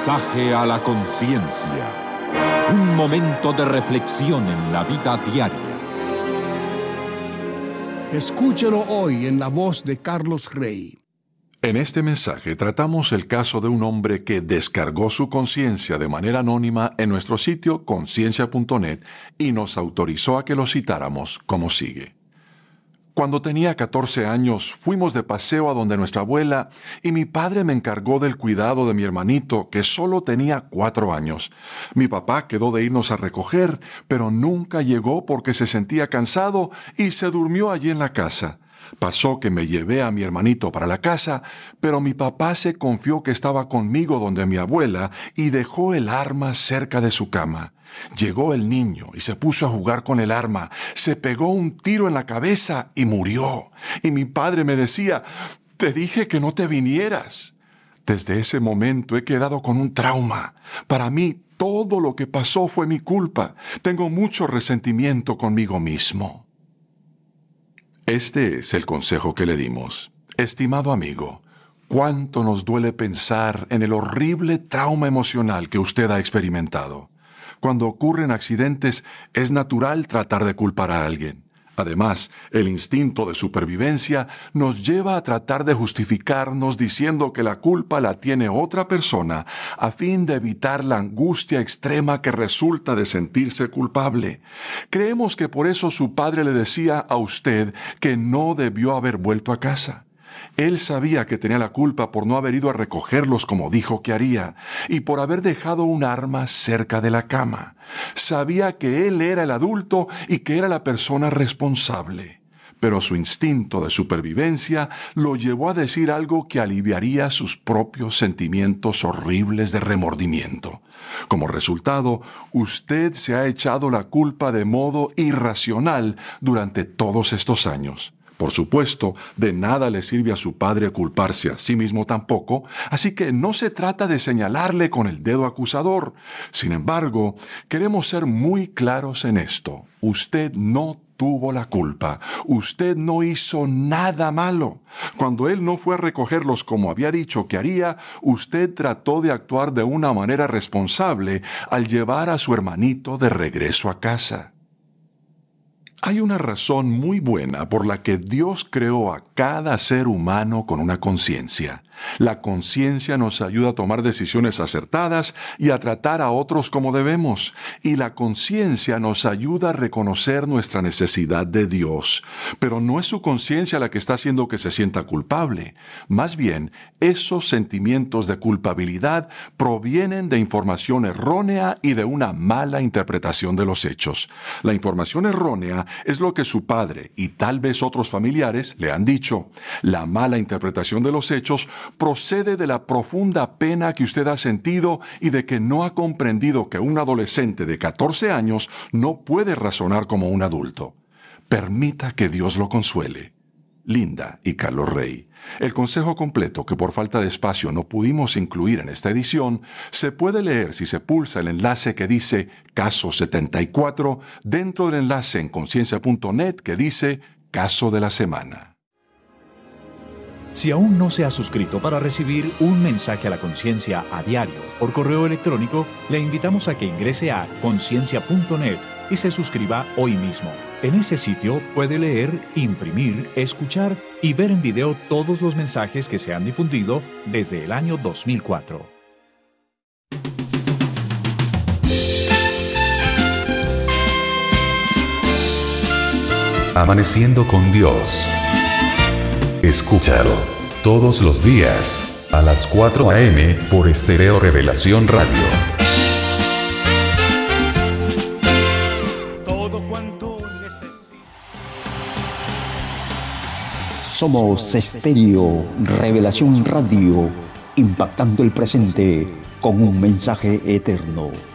Mensaje a la conciencia. Un momento de reflexión en la vida diaria. Escúchelo hoy en la voz de Carlos Rey. En este mensaje tratamos el caso de un hombre que descargó su conciencia de manera anónima en nuestro sitio conciencia.net y nos autorizó a que lo citáramos como sigue. Cuando tenía 14 años, fuimos de paseo a donde nuestra abuela y mi padre me encargó del cuidado de mi hermanito, que solo tenía 4 años. Mi papá quedó de irnos a recoger, pero nunca llegó porque se sentía cansado y se durmió allí en la casa. Pasó que me llevé a mi hermanito para la casa, pero mi papá se confió que estaba conmigo donde mi abuela y dejó el arma cerca de su cama. Llegó el niño y se puso a jugar con el arma, se pegó un tiro en la cabeza y murió. Y mi padre me decía, te dije que no te vinieras. Desde ese momento he quedado con un trauma. Para mí todo lo que pasó fue mi culpa. Tengo mucho resentimiento conmigo mismo. Este es el consejo que le dimos. Estimado amigo, cuánto nos duele pensar en el horrible trauma emocional que usted ha experimentado. Cuando ocurren accidentes, es natural tratar de culpar a alguien. Además, el instinto de supervivencia nos lleva a tratar de justificarnos diciendo que la culpa la tiene otra persona a fin de evitar la angustia extrema que resulta de sentirse culpable. Creemos que por eso su padre le decía a usted que no debió haber vuelto a casa. Él sabía que tenía la culpa por no haber ido a recogerlos como dijo que haría, y por haber dejado un arma cerca de la cama. Sabía que él era el adulto y que era la persona responsable. Pero su instinto de supervivencia lo llevó a decir algo que aliviaría sus propios sentimientos horribles de remordimiento. Como resultado, usted se ha echado la culpa de modo irracional durante todos estos años. Por supuesto, de nada le sirve a su padre culparse a sí mismo tampoco, así que no se trata de señalarle con el dedo acusador. Sin embargo, queremos ser muy claros en esto. Usted no tuvo la culpa. Usted no hizo nada malo. Cuando él no fue a recogerlos como había dicho que haría, usted trató de actuar de una manera responsable al llevar a su hermanito de regreso a casa. Hay una razón muy buena por la que Dios creó a cada ser humano con una conciencia. La conciencia nos ayuda a tomar decisiones acertadas y a tratar a otros como debemos. Y la conciencia nos ayuda a reconocer nuestra necesidad de Dios. Pero no es su conciencia la que está haciendo que se sienta culpable. Más bien, esos sentimientos de culpabilidad provienen de información errónea y de una mala interpretación de los hechos. La información errónea es lo que su padre y tal vez otros familiares le han dicho. La mala interpretación de los hechos procede de la profunda pena que usted ha sentido y de que no ha comprendido que un adolescente de 14 años no puede razonar como un adulto. Permita que Dios lo consuele. Linda y Carlos Rey. El consejo completo, que por falta de espacio no pudimos incluir en esta edición, se puede leer si se pulsa el enlace que dice Caso 74 dentro del enlace en conciencia.net que dice Caso de la Semana. Si aún no se ha suscrito para recibir un mensaje a la conciencia a diario por correo electrónico, le invitamos a que ingrese a conciencia.net y se suscriba hoy mismo. En ese sitio puede leer, imprimir, escuchar y ver en video todos los mensajes que se han difundido desde el año 2004. Amaneciendo con Dios. Escúchalo todos los días a las 4 a.m. por Estéreo Revelación Radio. Somos Estéreo Revelación Radio, impactando el presente con un mensaje eterno.